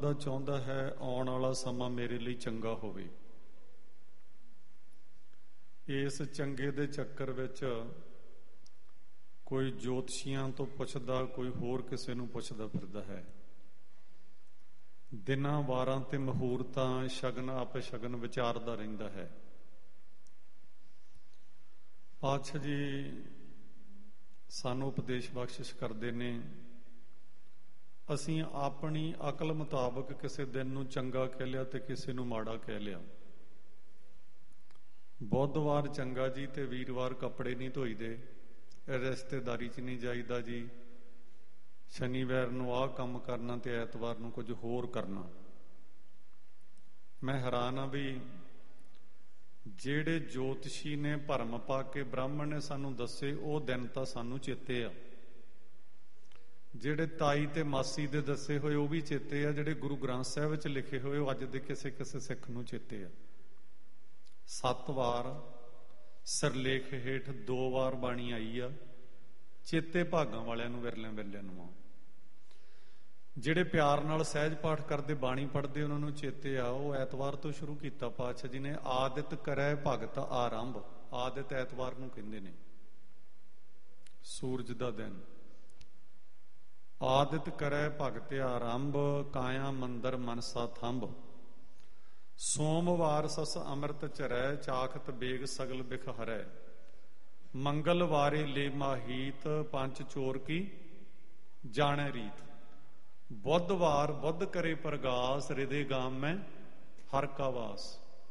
ਦਾ ਚਾਹੁੰਦਾ ਹੈ ਆਉਣ ਵਾਲਾ ਸਮਾਂ ਮੇਰੇ ਲਈ ਚੰਗਾ ਹੋਵੇ। ਇਸ ਚੰਗੇ ਦੇ ਚੱਕਰ ਵਿੱਚ ਕੋਈ ਜੋਤਸ਼ੀਆਂ ਤੋਂ ਪੁੱਛਦਾ, ਕੋਈ ਹੋਰ ਕਿਸੇ ਨੂੰ ਪੁੱਛਦਾ ਫਿਰਦਾ ਹੈ। ਦਿਨਾਂ ਵਾਰਾਂ ਤੇ ਮਹੂਰਤਾਂ, ਸ਼ਗਨ ਅਪਸ਼ਗਨ ਵਿਚਾਰਦਾ ਰਹਿੰਦਾ ਹੈ। ਪਾਤਸ਼ਾਹ ਜੀ ਸਾਨੂੰ ਉਪਦੇਸ਼ ਬਖਸ਼ਿਸ਼ ਕਰਦੇ ਨੇ, ਅਸੀਂ ਆਪਣੀ ਅਕਲ ਮੁਤਾਬਕ ਕਿਸੇ ਦਿਨ ਨੂੰ ਚੰਗਾ ਕਹਿ ਲਿਆ ਤੇ ਕਿਸੇ ਨੂੰ ਮਾੜਾ ਕਹਿ ਲਿਆ। ਬੁੱਧਵਾਰ ਚੰਗਾ ਜੀ ਤੇ ਵੀਰਵਾਰ ਕੱਪੜੇ ਨਹੀਂ ਧੋਈਦੇ, ਰਿਸ਼ਤੇਦਾਰੀ 'ਚ ਨਹੀਂ ਜਾਈਦਾ ਜੀ, ਸ਼ਨੀਵਾਰ ਨੂੰ ਆਹ ਕੰਮ ਕਰਨਾ ਤੇ ਐਤਵਾਰ ਨੂੰ ਕੁਝ ਹੋਰ ਕਰਨਾ। ਮੈਂ ਹੈਰਾਨ ਹਾਂ ਵੀ ਜਿਹੜੇ ਜੋਤਸ਼ੀ ਨੇ ਭਰਮ ਪਾ ਕੇ ਬ੍ਰਾਹਮਣ ਨੇ ਸਾਨੂੰ ਦੱਸੇ ਉਹ ਦਿਨ ਤਾਂ ਸਾਨੂੰ ਚੇਤੇ ਆ, ਜਿਹੜੇ ਤਾਈ ਤੇ ਮਾਸੀ ਦੇ ਦੱਸੇ ਹੋਏ ਉਹ ਵੀ ਚੇਤੇ ਆ, ਜਿਹੜੇ ਗੁਰੂ ਗ੍ਰੰਥ ਸਾਹਿਬ ਵਿੱਚ ਲਿਖੇ ਹੋਏ ਉਹ ਅੱਜ ਦੇ ਕਿਸੇ ਕਿਸੇ ਸਿੱਖ ਨੂੰ ਚੇਤੇ ਆ। 7 ਵਾਰ ਸਿਰਲੇਖ ਹੇਠ 2 ਵਾਰ ਬਾਣੀ ਆਈ ਆ, ਚੇਤੇ ਭਾਗਾਂ ਵਾਲਿਆਂ ਨੂੰ, ਵਿਰਲਿਆਂ ਵਿਰਲਿਆਂ ਨੂੰ ਆ। ਜਿਹੜੇ ਪਿਆਰ ਨਾਲ ਸਹਿਜ ਪਾਠ ਕਰਦੇ, ਬਾਣੀ ਪੜ੍ਹਦੇ, ਉਹਨਾਂ ਨੂੰ ਚੇਤੇ ਆ। ਉਹ ਐਤਵਾਰ ਤੋਂ ਸ਼ੁਰੂ ਕੀਤਾ ਪਾਤਸ਼ਾਹ ਜੀ ਨੇ। ਆਦਿਤ ਕਰੈ ਭਗਤ ਆਰੰਭ, ਆਦਿਤ ਐਤਵਾਰ ਨੂੰ ਕਹਿੰਦੇ ਨੇ, ਸੂਰਜ ਦਾ ਦਿਨ। ਆਦਿਤ ਕਰੈ ਭਗਤ ਆਰੰਭ, ਕਾਇਆ ਮੰਦਰ ਮਨਸਾ ਥੰਬ। ਸੋਮਵਾਰ ਸਸ ਅੰਮ੍ਰਿਤ ਚਰੈ, ਚਾਖਤ ਬੇਗ ਸਗਲ ਬਿਖ ਹਰੈ। ਮੰਗਲਵਾਰੇ ਲੇ ਮਾਹੀਤ, ਪੰਚ ਚੋਰ ਕੀ ਜਾਣੈ ਰੀਤ। ਬੁੱਧਵਾਰ ਬੁੱਧ ਕਰੇ ਪ੍ਰਗਾਸ, ਰਿਦੇ ਗਾਮ ਮੈਂ ਹਰ ਕਾ ਵਾਸ।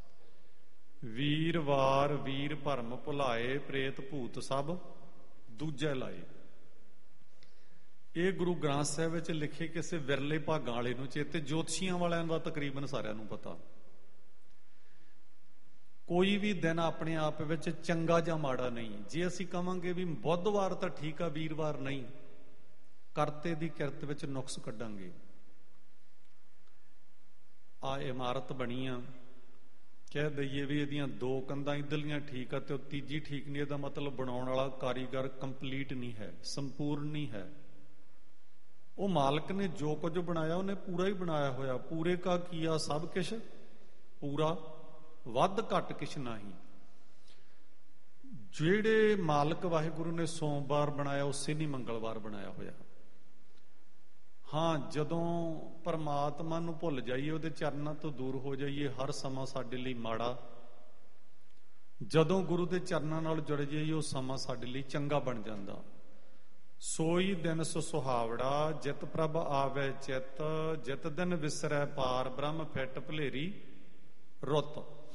ਵੀਰਵਾਰ ਵੀਰ ਭਰਮ ਭੁਲਾਏ, ਪ੍ਰੇਤ ਭੂਤ ਸਭ ਦੂਜੈ ਲਾਏ। ਇਹ ਗੁਰੂ ਗ੍ਰੰਥ ਸਾਹਿਬ ਵਿੱਚ ਲਿਖੇ ਕਿਸੇ ਵਿਰਲੇ ਭਾਗਾਂ ਵਾਲੇ ਨੂੰ ਚੇਤੇ, ਜੋਤਸ਼ੀਆਂ ਵਾਲਿਆਂ ਦਾ ਤਕਰੀਬਨ ਸਾਰਿਆਂ ਨੂੰ ਪਤਾ। ਕੋਈ ਵੀ ਦਿਨ ਆਪਣੇ ਆਪ ਵਿੱਚ ਚੰਗਾ ਜਾਂ ਮਾੜਾ ਨਹੀਂ। ਜੇ ਅਸੀਂ ਕਵਾਂਗੇ ਵੀ ਬੁੱਧਵਾਰ ਤਾਂ ਠੀਕ ਆ, ਵੀਰਵਾਰ ਨਹੀਂ, ਕਰਤੇ ਦੀ ਕਿਰਤ ਵਿੱਚ ਨੁਕਸ ਕੱਢਾਂਗੇ। ਆ ਇਮਾਰਤ ਬਣੀ ਆ, ਕਹਿ ਦਈਏ ਵੀ ਇਹਦੀਆਂ 2 ਕੰਧਾਂ ਇੱਧਰਲੀਆਂ ਠੀਕ ਆ ਤੇ ਉਹ ਤੀਜੀ ਠੀਕ ਨਹੀਂ, ਇਹਦਾ ਮਤਲਬ ਬਣਾਉਣ ਵਾਲਾ ਕਾਰੀਗਰ ਕੰਪਲੀਟ ਨਹੀਂ ਹੈ, ਸੰਪੂਰਨ ਨਹੀਂ ਹੈ। ਉਹ ਮਾਲਕ ਨੇ ਜੋ ਕੁਝ ਬਣਾਇਆ ਉਹਨੇ ਪੂਰਾ ਹੀ ਬਣਾਇਆ ਹੋਇਆ। ਪੂਰੇ ਕਾ ਕੀਆ ਸਭ ਕਿਛ ਪੂਰਾ, ਵੱਧ ਘੱਟ ਕਿਛ ਨਹੀਂ। ਜਿਹੜੇ ਮਾਲਕ ਵਾਹਿਗੁਰੂ ਨੇ ਸੋਮਵਾਰ ਬਣਾਇਆ, ਉਸੇ ਨਹੀਂ ਮੰਗਲਵਾਰ ਬਣਾਇਆ ਹੋਇਆ। ਹਾਂ, ਜਦੋਂ ਪਰਮਾਤਮਾ ਨੂੰ ਭੁੱਲ ਜਾਈਏ, ਉਹਦੇ ਚਰਨਾਂ ਤੋਂ ਦੂਰ ਹੋ ਜਾਈਏ, ਹਰ ਸਮਾਂ ਸਾਡੇ ਲਈ ਮਾੜਾ। ਜਦੋਂ ਗੁਰੂ ਦੇ ਚਰਨਾਂ ਨਾਲ ਜੁੜ ਜਾਈਏ, ਉਹ ਸਮਾਂ ਸਾਡੇ ਲਈ ਚੰਗਾ ਬਣ ਜਾਂਦਾ। ਸੋਈ ਦਿਨ ਸੁਹਾਵੜਾ, ਜਿਤ ਪ੍ਰਭ ਆਵੈ ਚਿਤ। ਜਿਤ ਦਿਨ ਵਿਸਰੈ ਪਾਰ ਬ੍ਰਹਮ, ਫਿੱਟ ਭਲੇਰੀ ਰੁੱਤ।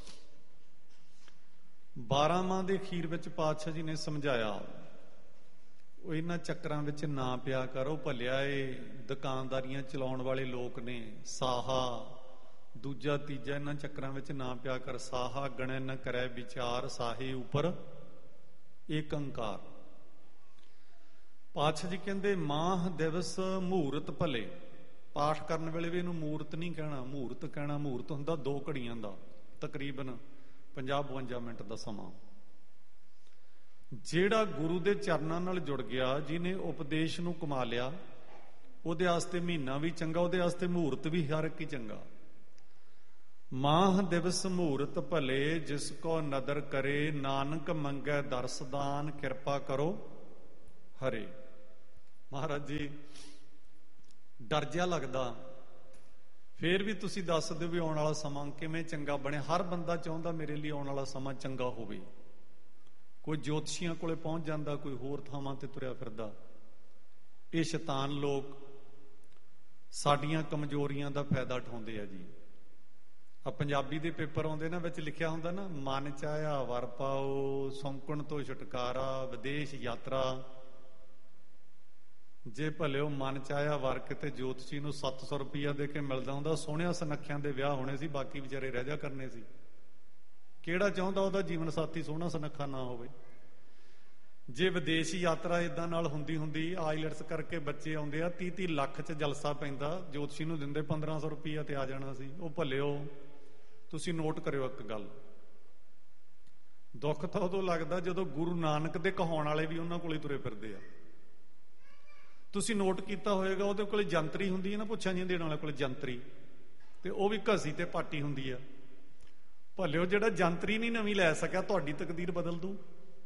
12 ਮਾਹ ਦੇ ਅਖੀਰ ਵਿੱਚ ਪਾਤਸ਼ਾਹ ਜੀ ਨੇ ਸਮਝਾਇਆ, ਉਹ ਇਹਨਾਂ ਚੱਕਰਾਂ ਵਿੱਚ ਨਾ ਪਿਆ ਕਰੋ। ਭਲਿਆ ਇਹ ਦੁਕਾਨਦਾਰੀਆਂ ਚਲਾਉਣ ਵਾਲੇ ਲੋਕ ਨੇ, ਸਾਹਾ ਦੂਜਾ ਤੀਜਾ, ਇਹਨਾਂ ਚੱਕਰਾਂ ਵਿੱਚ ਨਾ ਪਿਆ ਕਰ। ਸਾਹਾ ਗਣੈ ਨ ਕਰੈ ਵਿਚਾਰ, ਸਾਹੇ ਉਪਰ ਏਕੰਕਾਰ। ਪਾਤਸ਼ਾਹ ਜੀ ਕਹਿੰਦੇ ਮਾਹ ਦਿਵਸ ਮਹੂਰਤ ਭਲੇ। ਪਾਠ ਕਰਨ ਵੇਲੇ ਵੀ ਇਹਨੂੰ ਮੂਰਤ ਨਹੀਂ ਕਹਿਣਾ, ਮਹੂਰਤ ਕਹਿਣਾ। ਮਹੂਰਤ ਹੁੰਦਾ 2 ਘੜੀਆਂ ਦਾ, ਤਕਰੀਬਨ 50-52 ਮਿੰਟ ਦਾ ਸਮਾਂ। ਜਿਹੜਾ ਗੁਰੂ ਦੇ ਚਰਨਾਂ ਨਾਲ ਜੁੜ ਗਿਆ, ਜਿਹਨੇ ਉਪਦੇਸ਼ ਨੂੰ ਕਮਾ ਲਿਆ, ਉਹਦੇ ਵਾਸਤੇ ਮਹੀਨਾ ਵੀ ਚੰਗਾ, ਉਹਦੇ ਵਾਸਤੇ ਮਹੂਰਤ ਵੀ ਹਰ ਇੱਕ ਹੀ ਚੰਗਾ। ਮਾਹ ਦਿਵਸ ਮਹੂਰਤ ਭਲੇ, ਜਿਸ ਕੋ ਨਦਰ ਕਰੇ, ਨਾਨਕ ਮੰਗੈ ਦਰਸ ਦਾਨ, ਕਿਰਪਾ ਕਰੋ ਹਰੇ। ਮਹਾਰਾਜ ਜੀ ਡਰ ਜਿਹਾ ਲੱਗਦਾ, ਫੇਰ ਵੀ ਤੁਸੀਂ ਦੱਸ ਦਿਓ ਵੀ ਆਉਣ ਵਾਲਾ ਸਮਾਂ ਕਿਵੇਂ ਚੰਗਾ ਬਣੇ। ਹਰ ਬੰਦਾ ਚਾਹੁੰਦਾ ਮੇਰੇ ਲਈ ਆਉਣ ਵਾਲਾ ਸਮਾਂ ਚੰਗਾ ਹੋਵੇ। ਕੋਈ ਜੋਤਸ਼ੀਆਂ ਕੋਲੇ ਪਹੁੰਚ ਜਾਂਦਾ, ਕੋਈ ਹੋਰ ਥਾਵਾਂ ਤੇ ਤੁਰਿਆ ਫਿਰਦਾ। ਇਹ ਸ਼ੈਤਾਨ ਲੋਕ ਸਾਡੀਆਂ ਕਮਜ਼ੋਰੀਆਂ ਦਾ ਫਾਇਦਾ ਉਠਾਉਂਦੇ ਆ ਜੀ। ਆ ਪੰਜਾਬੀ ਦੇ ਪੇਪਰ ਆਉਂਦੇ ਨਾ, ਵਿੱਚ ਲਿਖਿਆ ਹੁੰਦਾ ਨਾ, ਮਨ ਚਾਹਿਆ ਵਰ ਪਾਓ, ਸੌਂਕਣ ਤੋਂ ਛੁਟਕਾਰਾ, ਵਿਦੇਸ਼ ਯਾਤਰਾ। ਜੇ ਭਲੇ ਉਹ ਮਨ ਚਾਹਿਆ ਵਰ ਕਿਤੇ ਜੋਤਸ਼ੀ ਨੂੰ 700 ਰੁਪਈਆ ਦੇ ਕੇ ਮਿਲਦਾ ਹੁੰਦਾ, ਸੋਹਣਿਆਂ ਸੁਨੱਖਿਆਂ ਦੇ ਵਿਆਹ ਹੋਣੇ ਸੀ, ਬਾਕੀ ਵਿਚਾਰੇ ਰਹਿ ਜਾ ਕਰਨੇ ਸੀ। ਕਿਹੜਾ ਚਾਹੁੰਦਾ ਉਹਦਾ ਜੀਵਨ ਸਾਥੀ ਸੋਹਣਾ ਸੁਨੱਖਾ ਨਾ ਹੋਵੇ। ਜੇ ਵਿਦੇਸ਼ੀ ਯਾਤਰਾ ਇਦਾਂ ਨਾਲ ਹੁੰਦੀ, ਆਈਲੈਟਸ ਕਰਕੇ ਬੱਚੇ ਆਉਂਦੇ ਆ, 30-30 ਲੱਖ 'ਚ ਜਲਸਾ ਪੈਂਦਾ, ਜੋਤਸ਼ੀ ਨੂੰ ਦਿੰਦੇ 1500 ਰੁਪਈਆ ਤੇ ਆ ਜਾਣਾ ਸੀ। ਉਹ ਭਲਿਓ ਤੁਸੀਂ ਨੋਟ ਕਰਿਓ ਇੱਕ ਗੱਲ, ਦੁੱਖ ਤਾਂ ਉਦੋਂ ਲੱਗਦਾ ਜਦੋਂ ਗੁਰੂ ਨਾਨਕ ਦੇ ਕਹਾਉਣ ਵਾਲੇ ਵੀ ਉਹਨਾਂ ਕੋਲੇ ਤੁਰੇ ਫਿਰਦੇ ਆ। ਤੁਸੀਂ ਨੋਟ ਕੀਤਾ ਹੋਏਗਾ, ਉਹਦੇ ਕੋਲੇ ਜੰਤਰੀ ਹੁੰਦੀ ਹੈ ਨਾ, ਪੁੱਛਾਂ ਜੀ ਦੇਣ ਵਾਲੇ ਕੋਲੇ ਜੰਤਰੀ। ਤੇ ਉਹ ਵੀ ਘਸੀ ਤੇ ਪਾਟੀ ਹੁੰਦੀ ਆ। ਭਲਿਓ ਜਿਹੜਾ ਜੰਤਰੀ ਨਹੀਂ ਨਵੀਂ ਲੈ ਸਕਿਆ, ਤੁਹਾਡੀ ਤਕਦੀਰ ਬਦਲ ਦੂ।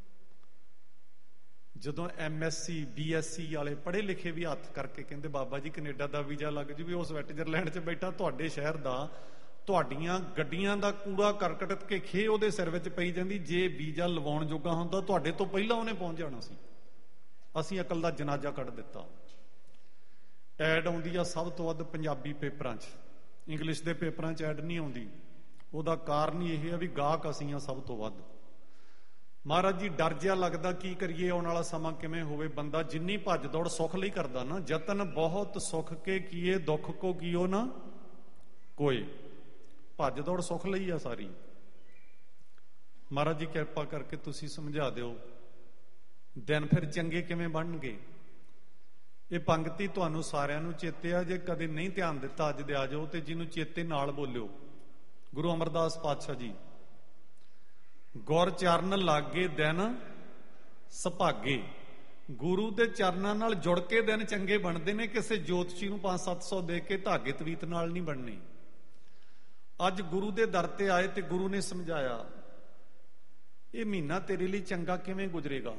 ਜਦੋਂ MSc BSc ਵਾਲੇ ਪੜ੍ਹੇ ਲਿਖੇ ਵੀ ਹੱਥ ਕਰਕੇ ਕਹਿੰਦੇ ਬਾਬਾ ਜੀ ਕੈਨੇਡਾ ਦਾ ਵੀਜ਼ਾ ਲੱਗ ਜੂ, ਵੀ ਉਹ ਸਵਿਟਜ਼ਰਲੈਂਡ 'ਚ ਬੈਠਾ ਤੁਹਾਡੇ ਸ਼ਹਿਰ ਦਾ, ਤੁਹਾਡੀਆਂ ਗੱਡੀਆਂ ਦਾ ਕੂੜਾ ਕਰਕਟ ਕੇ ਖੇ ਉਹਦੇ ਸਿਰ ਵਿੱਚ ਪਈ ਜਾਂਦੀ, ਜੇ ਵੀਜ਼ਾ ਲਵਾਉਣ ਜੋਗਾ ਹੁੰਦਾ ਤੁਹਾਡੇ ਤੋਂ ਪਹਿਲਾਂ ਉਹਨੇ ਪਹੁੰਚ ਜਾਣਾ ਸੀ। ਅਸੀਂ ਅਕਲ ਦਾ ਜਨਾਜ਼ਾ ਕੱਢ ਦਿੱਤਾ। ਐਡ ਆਉਂਦੀ ਆ ਸਭ ਤੋਂ ਵੱਧ ਪੰਜਾਬੀ ਪੇਪਰਾਂ 'ਚ, ਇੰਗਲਿਸ਼ ਦੇ ਪੇਪਰਾਂ 'ਚ ਐਡ ਨਹੀਂ ਆਉਂਦੀ। ਉਹਦਾ ਕਾਰਨ ਹੀ ਇਹ ਆ ਵੀ ਗਾਹਕ ਅਸੀਂ ਆ ਸਭ ਤੋਂ ਵੱਧ। ਮਹਾਰਾਜ ਜੀ ਡਰ ਜਿਹਾ ਲੱਗਦਾ, ਕੀ ਕਰੀਏ, ਆਉਣ ਵਾਲਾ ਸਮਾਂ ਕਿਵੇਂ ਹੋਵੇ। ਬੰਦਾ ਜਿੰਨੀ ਭੱਜ ਦੌੜ ਸੁੱਖ ਲਈ ਕਰਦਾ ਨਾ, ਯਤਨ ਬਹੁਤ ਸੁੱਖ ਕੇ ਕੀਏ ਦੁੱਖ ਕੋ ਕੀਓ ਨਾ ਕੋਈ। ਭੱਜ ਦੌੜ ਸੁੱਖ ਲਈ ਆ ਸਾਰੀ। ਮਹਾਰਾਜ ਜੀ ਕਿਰਪਾ ਕਰਕੇ ਤੁਸੀਂ ਸਮਝਾ ਦਿਓ ਦਿਨ ਫਿਰ ਚੰਗੇ ਕਿਵੇਂ ਬਣਨਗੇ। ਇਹ ਪੰਕਤੀ ਤੁਹਾਨੂੰ ਸਾਰਿਆਂ ਨੂੰ ਚੇਤੇ ਆ, ਜੇ ਕਦੇ ਨਹੀਂ ਧਿਆਨ ਦਿੱਤਾ ਅੱਜ ਦੇ ਆ ਜਾਓ, ਤੇ ਜਿਹਨੂੰ ਚੇਤੇ ਨਾਲ ਬੋਲਿਓ। ਗੁਰੂ ਅਮਰਦਾਸ ਪਾਤਸ਼ਾਹ ਜੀ, ਗੁਰ ਚਰਨ ਲਾਗੇ ਦਿਨ ਸੁਭਾਗੇ। ਗੁਰੂ ਦੇ ਚਰਨਾਂ ਨਾਲ ਜੁੜ ਕੇ ਦਿਨ ਚੰਗੇ ਬਣਦੇ ਨੇ, ਕਿਸੇ ਜੋਤਸ਼ੀ ਨੂੰ 500-700 ਦੇ ਕੇ ਧਾਗੇ ਤਵੀਤ ਨਾਲ ਨਹੀਂ ਬਣਨੇ। ਅੱਜ ਗੁਰੂ ਦੇ ਦਰ ਤੇ ਆਏ ਤੇ ਗੁਰੂ ਨੇ ਸਮਝਾਇਆ, ਇਹ ਮਹੀਨਾ ਤੇਰੇ ਲਈ ਚੰਗਾ ਕਿਵੇਂ ਗੁਜ਼ਰੇਗਾ।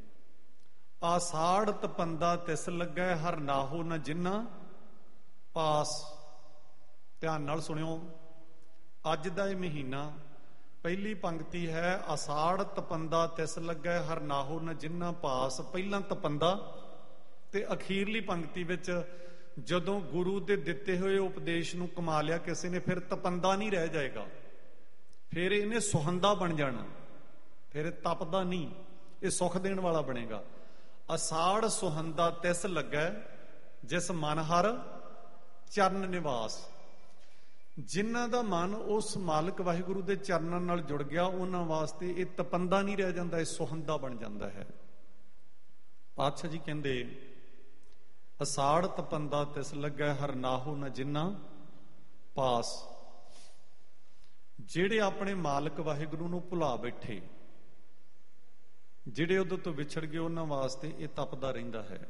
ਆਸਾੜ ਤਪੰਦਾ ਤਿਸ ਲੱਗੈ, ਹਰ ਨਾਹੋ ਨ ਜਿੰਨਾ ਪਾਸ। ਧਿਆਨ ਨਾਲ ਸੁਣਿਓ, ਅੱਜ ਦਾ ਇਹ ਮਹੀਨਾ, ਪਹਿਲੀ ਪੰਕਤੀ ਹੈ ਆਸਾੜ ਤਪੰਦਾ ਤਿਸ ਲੱਗੈ, ਹਰ ਨਾਹੋ ਨ ਜਿੰਨਾ ਪਾਸ। ਪਹਿਲਾਂ ਤਪੰਦਾ ਤੇ ਅਖੀਰਲੀ ਪੰਕਤੀ ਵਿੱਚ ਜਦੋਂ ਗੁਰੂ ਦੇ ਦਿੱਤੇ ਹੋਏ ਉਪਦੇਸ਼ ਨੂੰ ਕਮਾ ਲਿਆ ਕਿਸੇ ਨੇ, ਫਿਰ ਤਪੰਦਾ ਨਹੀਂ ਰਹਿ ਜਾਏਗਾ, ਫਿਰ ਇਹਨੇ ਸੁਹੰਦਾ ਬਣ ਜਾਣਾ। ਫਿਰ ਇਹ ਤਪਦਾ ਨਹੀਂ, ਇਹ ਸੁੱਖ ਦੇਣ ਵਾਲਾ ਬਣੇਗਾ। ਅਸਾੜ ਸੁਹੰਦਾ ਤਿਸ ਲੱਗੈ, ਜਿਸ ਮਨ ਹਰ ਚਰਨ ਨਿਵਾਸ। ਜਿਨ੍ਹਾਂ ਦਾ ਮਨ ਉਸ ਮਾਲਕ ਵਾਹਿਗੁਰੂ ਦੇ ਚਰਨਾਂ ਨਾਲ ਜੁੜ ਗਿਆ, ਉਹਨਾਂ ਵਾਸਤੇ ਇਹ ਤਪੰਦਾ ਨਹੀਂ ਰਹਿ ਜਾਂਦਾ, ਇਹ ਸੁਹੰਦਾ ਬਣ ਜਾਂਦਾ ਹੈ। ਪਾਤਸ਼ਾਹ ਜੀ ਕਹਿੰਦੇ, ਅਸਾੜ ਤਪੰਦਾ ਤਿਸ ਲੱਗੈ, ਹਰ ਨਾਹੋ ਨ ਜਿੰਨਾ ਪਾਸ। ਜਿਹੜੇ ਆਪਣੇ ਮਾਲਕ ਵਾਹਿਗੁਰੂ ਨੂੰ ਭੁਲਾ ਬੈਠੇ, ਜਿਹੜੇ ਉਦੋਂ ਤੋਂ ਵਿਛੜ ਗਏ, ਉਹਨਾਂ ਵਾਸਤੇ ਇਹ ਤਪਦਾ ਰਹਿੰਦਾ ਹੈ।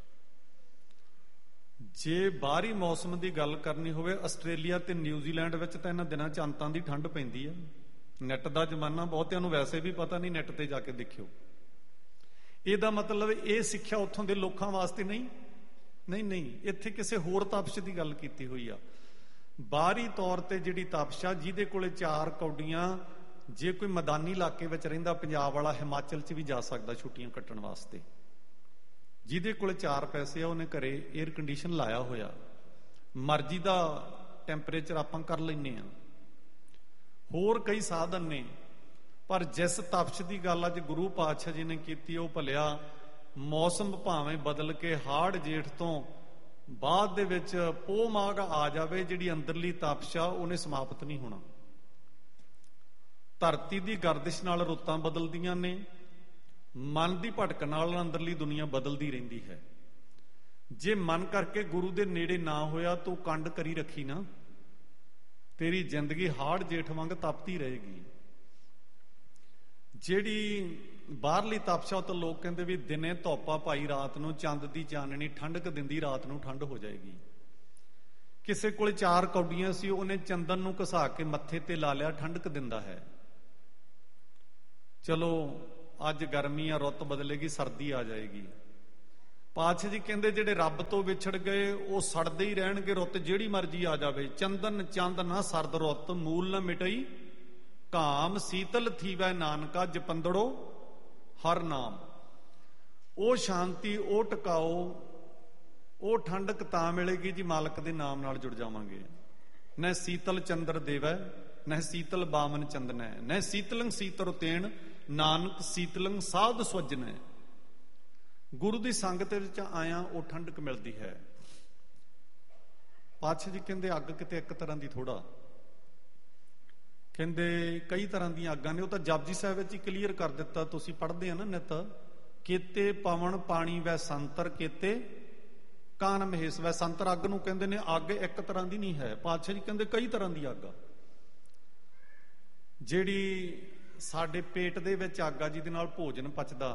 ਜੇ ਬਾਹਰੀ ਮੌਸਮ ਦੀ ਗੱਲ ਕਰਨੀ ਹੋਵੇ, ਆਸਟ੍ਰੇਲੀਆ ਤੇ ਨਿਊਜ਼ੀਲੈਂਡ ਵਿੱਚ ਤਾਂ ਇਹਨਾਂ ਦਿਨਾਂ 'ਚ ਅੰਤਾਂ ਦੀ ਠੰਡ ਪੈਂਦੀ ਆ। ਨੈਟ ਦਾ ਜ਼ਮਾਨਾ, ਬਹੁਤਿਆਂ ਨੂੰ ਵੈਸੇ ਵੀ ਪਤਾ ਨਹੀਂ, ਨੈਟ ਤੇ ਜਾ ਕੇ ਦੇਖਿਓ। ਇਹਦਾ ਮਤਲਬ ਇਹ ਸਿੱਖਿਆ ਉੱਥੋਂ ਦੇ ਲੋਕਾਂ ਵਾਸਤੇ ਨਹੀਂ, ਨਹੀਂ ਨਹੀਂ, ਇੱਥੇ ਕਿਸੇ ਹੋਰ ਤਪਸ਼ ਦੀ ਗੱਲ ਕੀਤੀ ਹੋਈ ਆ। ਬਾਹਰੀ ਤੌਰ ਤੇ ਜਿਹੜੀ ਤਪਸ਼ ਆ, ਜਿਹਦੇ ਕੋਲੇ 4 ਕੌਡੀਆਂ, ਜੇ ਕੋਈ ਮੈਦਾਨੀ ਇਲਾਕੇ ਵਿੱਚ ਰਹਿੰਦਾ, ਪੰਜਾਬ ਵਾਲਾ ਹਿਮਾਚਲ 'ਚ ਵੀ ਜਾ ਸਕਦਾ ਛੁੱਟੀਆਂ ਕੱਟਣ ਵਾਸਤੇ। ਜਿਹਦੇ ਕੋਲ 4 ਪੈਸੇ ਆ, ਉਹਨੇ ਘਰੇ 에ਅਰ ਕੰਡੀਸ਼ਨ ਲਾਇਆ ਹੋਇਆ, ਮਰਜ਼ੀ ਦਾ ਟੈਂਪਰੇਚਰ ਆਪਾਂ ਕਰ ਲੈਂਦੇ ਆ। ਹੋਰ ਕਈ ਸਾਧਨ ਨੇ, ਪਰ ਜਿਸ ਤਪਸ਼ ਦੀ ਗੱਲ ਅੱਜ ਗੁਰੂ ਪਾਤਸ਼ਾਹ ਜੀ ਨੇ ਕੀਤੀ, ਉਹ ਭਲਿਆ ਮੌਸਮ ਭਾਵੇਂ ਬਦਲ ਕੇ ਹਾੜ ਜੇਠ ਤੋਂ ਬਾਅਦ ਦੇ ਵਿੱਚ ਪੋਹ ਮਾਘ ਆ ਜਾਵੇ, ਜਿਹੜੀ ਅੰਦਰਲੀ ਤਪਸ਼ ਆ ਉਹਨੇ ਸਮਾਪਤ ਨਹੀਂ ਹੋਣਾ। ਧਰਤੀ ਦੀ ਗਰਦਿਸ਼ ਨਾਲ ਰੁੱਤਾਂ ਬਦਲਦੀਆਂ ਨੇ, ਮਨ ਦੀ ਭਟਕ ਨਾਲ ਅੰਦਰਲੀ ਦੁਨੀਆ ਬਦਲਦੀ ਰਹਿੰਦੀ ਹੈ। ਜੇ ਮਨ ਕਰਕੇ ਗੁਰੂ ਦੇ ਨੇੜੇ ਨਾ ਹੋਇਆ, ਤੂੰ ਕੰਡ ਕਰੀ ਰੱਖੀ ਨਾ, ਤੇਰੀ ਜ਼ਿੰਦਗੀ ਹਾੜ ਜੇਠ ਵਾਂਗ ਤਪਦੀ ਰਹੇਗੀ। ਜਿਹੜੀ ਬਾਹਰਲੀ ਤਪਸ਼ਾ, ਤਾਂ ਲੋਕ ਕਹਿੰਦੇ ਵੀ ਦਿਨੇ ਧੁੱਪਾ ਭਾਈ, ਰਾਤ ਨੂੰ ਚੰਦ ਦੀ ਚਾਨਣੀ ਠੰਡਕ ਦਿੰਦੀ, ਰਾਤ ਨੂੰ ਠੰਡ ਹੋ ਜਾਏਗੀ। ਕਿਸੇ ਕੋਲ 4 ਕੌਡੀਆਂ ਸੀ, ਉਹਨੇ ਚੰਦਨ ਨੂੰ ਘਸਾ ਕੇ ਮੱਥੇ ਤੇ ਲਾ ਲਿਆ, ਠੰਡਕ ਦਿੰਦਾ ਹੈ। ਚਲੋ ਅੱਜ ਗਰਮੀ ਆ, ਰੁੱਤ ਬਦਲੇਗੀ, ਸਰਦੀ ਆ ਜਾਏਗੀ। ਪਾਤਸ਼ਾਹ ਜੀ ਕਹਿੰਦੇ ਜਿਹੜੇ ਰੱਬ ਤੋਂ ਵਿਛੜ ਗਏ, ਉਹ ਸੜਦੇ ਹੀ ਰਹਿਣਗੇ, ਰੁੱਤ ਜਿਹੜੀ ਮਰਜੀ ਆ ਜਾਵੇ। ਚੰਦਨ ਚੰਦ ਨਾ ਸਰਦ ਰੁੱਤ, ਮੂਲ ਨਾ ਮਿਟਈ ਕਾਮ, ਸੀਤਲ ਥੀਵੈ ਨਾਨਕਾ, ਜਪੰਦੜੋ ਹਰ ਨਾਮ। ਉਹ ਸ਼ਾਂਤੀ, ਉਹ ਟਿਕਾਓ, ਉਹ ਠੰਡਕ ਤਾਂ ਮਿਲੇਗੀ ਜੀ ਮਾਲਕ ਦੇ ਨਾਮ ਨਾਲ ਜੁੜ ਜਾਵਾਂਗੇ। ਨਹਿ ਸੀਤਲ ਚੰਦਰ ਦੇਵੈ, ਨਹਿ ਸੀਤਲ ਬਾਮਨ ਚੰਦਨੈ, ਨਹਿ ਸੀਤਲੰਗ ਸੀਤਰ ਤੇਣ, ਨਾਨਕ ਸੀਤਲੰਗ ਸਾਧ ਸਵਜਨੈ। ਗੁਰੂ ਦੀ ਸੰਗਤ ਵਿੱਚ ਆਇਆ ਉਹ ਠੰਡਕ ਮਿਲਦੀ ਹੈ। ਪਾਤਸ਼ਾਹ ਜੀ ਕਹਿੰਦੇ ਅੱਗ ਕਿਤੇ ਇੱਕ ਤਰ੍ਹਾਂ ਦੀ ਥੋੜਾ, ਕਹਿੰਦੇ ਕਈ ਤਰ੍ਹਾਂ ਦੀਆਂ ਅੱਗਾਂ ਨੇ। ਉਹ ਤਾਂ ਜਪਜੀ ਸਾਹਿਬ ਵਿੱਚ ਹੀ ਕਲੀਅਰ ਕਰ ਦਿੱਤਾ, ਤੁਸੀਂ ਪੜ੍ਹਦੇ ਆ ਨਾ ਨਿਤ। ਕੇਤੇ ਪਵਨ ਪਾਣੀ ਵੈ ਸੰਤਰ, ਕੇਤੇ ਕਾਨ ਮਹੇਸ਼ ਵੈ ਸੰਤਰ। ਅੱਗ ਨੂੰ ਕਹਿੰਦੇ ਨੇ ਅੱਗ ਇੱਕ ਤਰ੍ਹਾਂ ਦੀ ਨਹੀਂ ਹੈ। ਪਾਤਸ਼ਾਹ ਜੀ ਕਹਿੰਦੇ ਕਈ ਤਰ੍ਹਾਂ ਦੀ ਅੱਗ ਆ। ਜਿਹੜੀ ਸਾਡੇ ਪੇਟ ਦੇ ਵਿੱਚ ਅੱਗ ਆ, ਜਿਹਦੇ ਨਾਲ ਭੋਜਨ ਪਚਦਾ,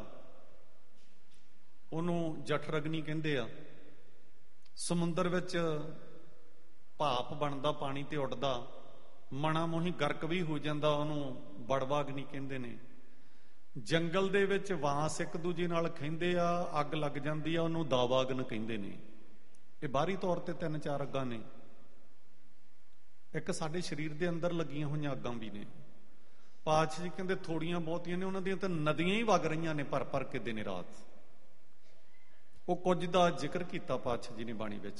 ਉਹਨੂੰ ਜਠਰ ਅਗਨੀ ਕਹਿੰਦੇ ਆ। ਸਮੁੰਦਰ ਵਿੱਚ ਭਾਪ ਬਣਦਾ ਪਾਣੀ ਤੇ ਉੱਡਦਾ, ਮਣਾ ਮੋਹੀ ਗਰਕ ਵੀ ਹੋ ਜਾਂਦਾ, ਉਹਨੂੰ ਬੜਵਾ ਅਗਨੀ ਕਹਿੰਦੇ ਨੇ। ਜੰਗਲ ਦੇ ਵਿੱਚ ਵਾਂਸ ਇੱਕ ਦੂਜੇ ਨਾਲ ਖਹਿੰਦੇ ਆ, ਅੱਗ ਲੱਗ ਜਾਂਦੀ ਆ, ਉਹਨੂੰ ਦਾਵਾ ਅਗਨ ਕਹਿੰਦੇ ਨੇ। ਇਹ ਬਾਹਰੀ ਤੌਰ ਤੇ 3-4 ਅੱਗਾਂ ਨੇ। ਇੱਕ ਸਾਡੇ ਸਰੀਰ ਦੇ ਅੰਦਰ ਲੱਗੀਆਂ ਹੋਈਆਂ ਅੱਗਾਂ ਵੀ ਨੇ। ਪਾਤਸ਼ਾਹ ਜੀ ਕਹਿੰਦੇ ਥੋੜੀਆਂ ਬਹੁਤੀਆਂ ਨੇ, ਉਹਨਾਂ ਦੀਆਂ ਤਾਂ ਨਦੀਆਂ ਹੀ ਵਗ ਰਹੀਆਂ ਨੇ ਭਰ ਭਰ ਕੇ ਦਿਨ ਰਾਤ। ਉਹ ਕੁਝ ਦਾ ਜ਼ਿਕਰ ਕੀਤਾ ਪਾਤਸ਼ਾਹ ਜੀ ਨੇ ਬਾਣੀ ਵਿੱਚ।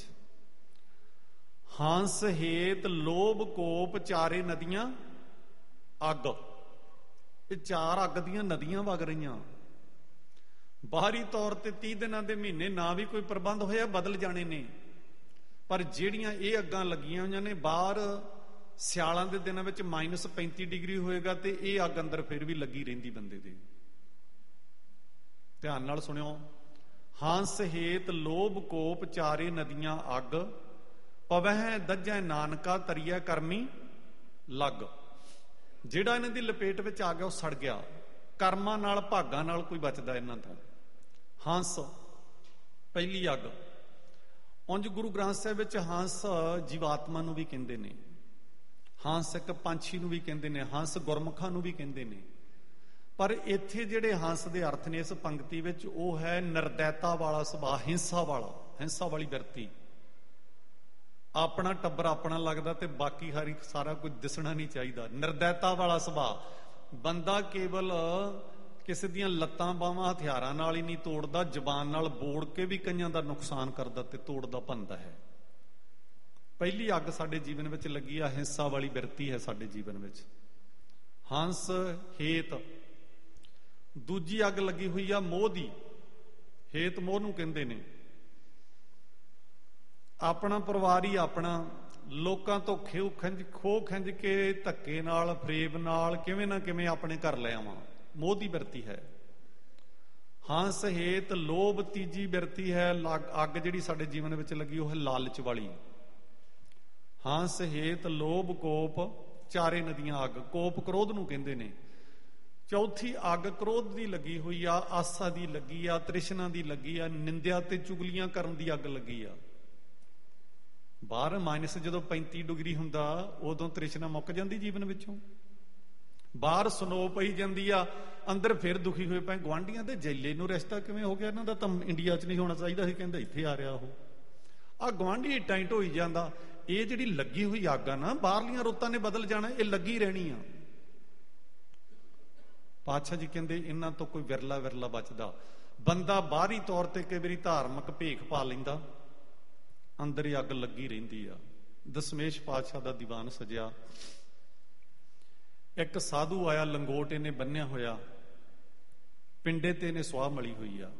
ਹੰਸ ਹੇਤ ਲੋਭ ਕੋਪ ਚਾਰੇ ਨਦੀਆਂ ਅੱਗ। ਇਹ 4 ਅੱਗ ਦੀਆਂ ਨਦੀਆਂ ਵਗ ਰਹੀਆਂ। ਬਾਹਰੀ ਤੌਰ ਤੇ 30 ਦਿਨਾਂ ਦੇ ਮਹੀਨੇ ਨਾ ਵੀ ਕੋਈ ਪ੍ਰਬੰਧ ਹੋਇਆ, ਬਦਲ ਜਾਣੇ ਨੇ। ਪਰ ਜਿਹੜੀਆਂ ਇਹ ਅੱਗਾਂ ਲੱਗੀਆਂ ਹੋਈਆਂ ਨੇ, ਬਾਹਰ ਸਿਆਲਾਂ ਦੇ ਦਿਨਾਂ ਵਿੱਚ -35 ਡਿਗਰੀ ਹੋਏਗਾ ਤੇ ਇਹ ਅੱਗ ਅੰਦਰ ਫਿਰ ਵੀ ਲੱਗੀ ਰਹਿੰਦੀ ਬੰਦੇ ਦੇ। ਧਿਆਨ ਨਾਲ ਸੁਣਿਓ। ਹੰਸ ਹੇਤ ਲੋਭ ਕੋਪ ਚਾਰੇ ਨਦੀਆਂ ਅੱਗ, ਪਵਹਿ ਦੱਜੈ ਨਾਨਕਾ ਤਰੀਐ ਕਰਮੀ ਲੱਗ। ਜਿਹੜਾ ਇਹਨਾਂ ਦੀ ਲਪੇਟ ਵਿੱਚ ਆ ਗਿਆ ਉਹ ਸੜ ਗਿਆ। ਕਰਮਾਂ ਨਾਲ ਭਾਗਾਂ ਨਾਲ ਕੋਈ ਬਚਦਾ ਇਹਨਾਂ ਤੋਂ। ਹੰਸ ਪਹਿਲੀ ਅੱਗ। ਉਂਝ ਗੁਰੂ ਗ੍ਰੰਥ ਸਾਹਿਬ ਵਿੱਚ ਹੰਸ ਜੀਵਾਤਮਾ ਨੂੰ ਵੀ ਕਹਿੰਦੇ ਨੇ, ਹੰਸ ਇੱਕ ਪੰਛੀ ਨੂੰ ਵੀ ਕਹਿੰਦੇ ਨੇ, ਹੰਸ ਗੁਰਮੁਖਾਂ ਨੂੰ ਵੀ ਕਹਿੰਦੇ ਨੇ। ਪਰ ਇੱਥੇ ਜਿਹੜੇ ਹੰਸ ਦੇ ਅਰਥ ਨੇ ਇਸ ਪੰਕਤੀ ਵਿੱਚ, ਉਹ ਹੈ ਨਿਰਦੈਤਾ ਵਾਲਾ ਸੁਭਾਅ, ਹਿੰਸਾ ਵਾਲਾ, ਹਿੰਸਾ ਵਾਲੀ ਬਿਰਤੀ। ਆਪਣਾ ਟੱਬਰ ਆਪਣਾ ਲੱਗਦਾ ਤੇ ਬਾਕੀ ਹਰ ਇੱਕ ਸਾਰਾ ਕੁਝ ਦਿਸਣਾ ਨਹੀਂ ਚਾਹੀਦਾ। ਨਿਰਦੈਤਾ ਵਾਲਾ ਸੁਭਾਅ। ਬੰਦਾ ਕੇਵਲ ਕਿਸੇ ਦੀਆਂ ਲੱਤਾਂ ਬਾਹਾਂ ਹਥਿਆਰਾਂ ਨਾਲ ਹੀ ਨਹੀਂ ਤੋੜਦਾ, ਜ਼ਬਾਨ ਨਾਲ ਬੋੜ ਕੇ ਵੀ ਕਈਆਂ ਦਾ ਨੁਕਸਾਨ ਕਰਦਾ ਤੇ ਤੋੜਦਾ ਭੰਨਦਾ ਹੈ। ਪਹਿਲੀ ਅੱਗ ਸਾਡੇ ਜੀਵਨ ਵਿੱਚ ਲੱਗੀ ਆ, ਹਿੰਸਾ ਵਾਲੀ ਬਿਰਤੀ ਹੈ ਸਾਡੇ ਜੀਵਨ ਵਿੱਚ। ਹੰਸ ਹੇਤ। ਦੂਜੀ ਅੱਗ ਲੱਗੀ ਹੋਈ ਆ ਮੋਹ ਦੀ। ਹੇਤ ਮੋਹ ਨੂੰ ਕਹਿੰਦੇ ਨੇ। ਆਪਣਾ ਪਰਿਵਾਰ ਹੀ ਆਪਣਾ, ਲੋਕਾਂ ਤੋਂ ਖੋਹ ਖਿੰਝ ਕੇ ਧੱਕੇ ਨਾਲ, ਫਰੇਬ ਨਾਲ ਕਿਵੇਂ ਨਾ ਕਿਵੇਂ ਆਪਣੇ ਘਰ ਲੈ ਆਵਾਂ, ਮੋਹ ਦੀ ਬਿਰਤੀ ਹੈ। ਹੰਸ ਹੇਤ ਲੋਭ ਤੀਜੀ ਬਿਰਤੀ ਹੈ। ਅੱਗ ਜਿਹੜੀ ਸਾਡੇ ਜੀਵਨ ਵਿੱਚ ਲੱਗੀ ਉਹ ਹੈ ਲਾਲਚ ਵਾਲੀ। ਹੰਸ ਹੇਤ ਲੋਭ ਕੋਪ ਚਾਰੇ ਨਦੀਆਂ ਅੱਗ। ਕੋਪ ਕ੍ਰੋਧ ਨੂੰ ਕਹਿੰਦੇ ਨੇ। ਚੌਥੀ ਅੱਗ ਕ੍ਰੋਧ ਦੀ ਲੱਗੀ ਹੋਈ ਆ, ਆਸਾ ਦੀ ਲੱਗੀ ਆ, ਤ੍ਰਿਸ਼ਨਾ ਦੀ ਲੱਗੀ ਆ, ਨਿੰਦਿਆ ਤੇ ਚੁਗਲੀਆਂ ਕਰਨ ਦੀ ਅੱਗ ਲੱਗੀ ਆ। ਬਾਹਰ ਮਾਈਨਸ ਜਦੋਂ 35 ਡਿਗਰੀ ਹੁੰਦਾ, ਉਦੋਂ ਤ੍ਰਿਸ਼ਨਾ ਮੁੱਕ ਜਾਂਦੀ ਜੀਵਨ ਵਿੱਚੋਂ। ਬਾਹਰ ਸਨੋ ਪਈ ਜਾਂਦੀ ਆ, ਅੰਦਰ ਫਿਰ ਦੁਖੀ ਹੋਏ ਪਏ। ਗੁਆਂਢੀਆਂ ਦੇ ਜੈਲੇ ਨੂੰ ਰਿਸ਼ਤਾ ਕਿਵੇਂ ਹੋ ਗਿਆ ਇਹਨਾਂ ਦਾ? ਤਾਂ ਇੰਡੀਆ 'ਚ ਨਹੀਂ ਹੋਣਾ ਚਾਹੀਦਾ ਸੀ, ਕਹਿੰਦੇ ਇੱਥੇ ਆ ਰਿਹਾ ਉਹ। ਆ ਗੁਆਂਢੀ ਇੱਟਾਂ ਹੀ ਢੋਈ ਜਾਂਦਾ। ਇਹ ਜਿਹੜੀ ਲੱਗੀ ਹੋਈ ਅੱਗ ਆ ਨਾ, ਬਾਹਰਲੀਆਂ ਰੁੱਤਾਂ ਨੇ ਬਦਲ ਜਾਣਾ, ਇਹ ਲੱਗੀ ਰਹਿਣੀ ਆ। ਪਾਤਸ਼ਾਹ ਜੀ ਕਹਿੰਦੇ ਇਹਨਾਂ ਤੋਂ ਕੋਈ ਵਿਰਲਾ ਵਿਰਲਾ ਬਚਦਾ। ਬੰਦਾ ਬਾਹਰੀ ਤੌਰ ਤੇ ਕਈ ਵਾਰੀ ਧਾਰਮਿਕ ਭੇਖ ਪਾ ਲੈਂਦਾ, ਅੰਦਰ ਹੀ ਅੱਗ ਲੱਗੀ ਰਹਿੰਦੀ ਆ। ਦਸ਼ਮੇਸ਼ ਪਾਤਸ਼ਾਹ ਦਾ ਦੀਵਾਨ ਸਜਿਆ। ਇੱਕ ਸਾਧੂ ਆਇਆ, ਲੰਗੋਟ ਇਹਨੇ ਬੰਨਿਆ ਹੋਇਆ, ਪਿੰਡੇ ਤੇ ਇਹਨੇ ਸੁਆਹ ਮਲੀ ਹੋਈ ਆ।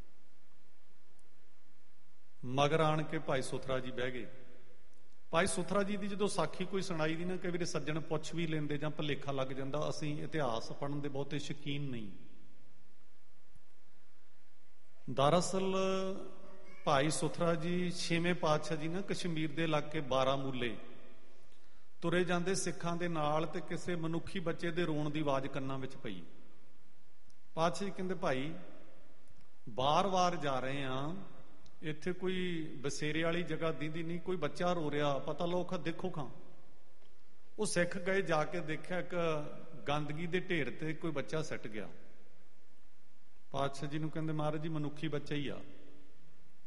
ਮਗਰ ਆਣ ਕੇ ਭਾਈ ਸੁਥਰਾ ਜੀ ਬਹਿ ਗਏ। ਭਾਈ ਸੁਥਰਾ ਜੀ ਦੀ ਜਦੋਂ ਸਾਖੀ ਕੋਈ ਸੁਣਾਈ ਦੀ ਨਾ, ਕਈ ਵਾਰੀ ਸੱਜਣ ਪੁੱਛ ਵੀ ਲੈਂਦੇ ਜਾਂ ਭੁਲੇਖਾ ਲੱਗ ਜਾਂਦਾ। ਅਸੀਂ ਇਤਿਹਾਸ ਪੜ੍ਹਨ ਦੇ ਬਹੁਤੇ ਸ਼ੌਕੀਨ ਨਹੀਂ। ਦਰਅਸਲ ਭਾਈ ਸੁਥਰਾ ਜੀ 6ਵੇਂ ਪਾਤਸ਼ਾਹ ਜੀ ਨਾ ਕਸ਼ਮੀਰ ਦੇ ਇਲਾਕੇ ਬਾਰਾਮੂਲੇ ਤੁਰੇ ਜਾਂਦੇ ਸਿੱਖਾਂ ਦੇ ਨਾਲ, ਤੇ ਕਿਸੇ ਮਨੁੱਖੀ ਬੱਚੇ ਦੇ ਰੋਣ ਦੀ ਆਵਾਜ਼ ਕੰਨਾਂ ਵਿੱਚ ਪਈ। ਪਾਤਸ਼ਾਹ ਜੀ ਕਹਿੰਦੇ ਭਾਈ ਬਾਰ-ਬਾਰ ਜਾ ਰਹੇ ਆ, ਇੱਥੇ ਕੋਈ ਬਸੇਰੇ ਵਾਲੀ ਜਗ੍ਹਾ ਦੀਦੀ ਨਹੀਂ, ਕੋਈ ਬੱਚਾ ਰੋ ਰਿਹਾ, ਪਤਾ ਲੋਕ ਦੇਖੋ ਖਾਂ। ਉਹ ਸਿੱਖ ਗਏ, ਜਾ ਕੇ ਦੇਖਿਆ ਇੱਕ ਗੰਦਗੀ ਦੇ ਢੇਰ ਤੇ ਕੋਈ ਬੱਚਾ ਸਿੱਟ ਗਿਆ। ਪਾਤਸ਼ਾਹ ਜੀ ਨੂੰ ਕਹਿੰਦੇ ਮਹਾਰਾਜ ਜੀ ਮਨੁੱਖੀ ਬੱਚਾ ਹੀ ਆ।